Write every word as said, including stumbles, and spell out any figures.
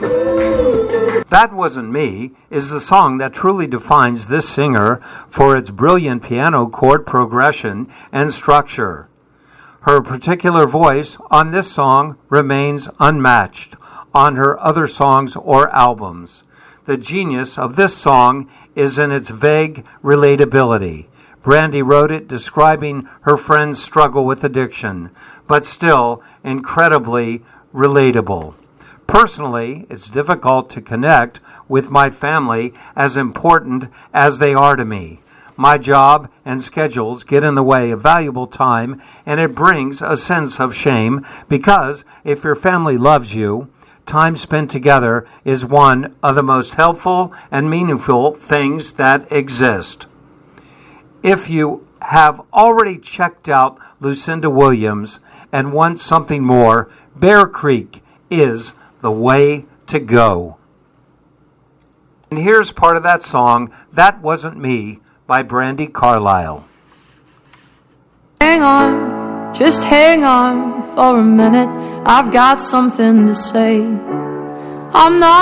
That Wasn't Me is the song that truly defines this singer for its brilliant piano chord progression and structure. Her particular voice on this song remains unmatched on her other songs or albums. The genius of this song is in its vague relatability. Brandy wrote it describing her friend's struggle with addiction, but still incredibly relatable. Personally, it's difficult to connect with my family as important as they are to me. My job and schedules get in the way of valuable time, and it brings a sense of shame because if your family loves you, time spent together is one of the most helpful and meaningful things that exist. If you have already checked out Lucinda Williams and want something more, Bear Creek is the way to go. And here's part of that song, That Wasn't Me, by Brandi Carlile. Hang on, just hang on for a minute. I've got something to say. I'm not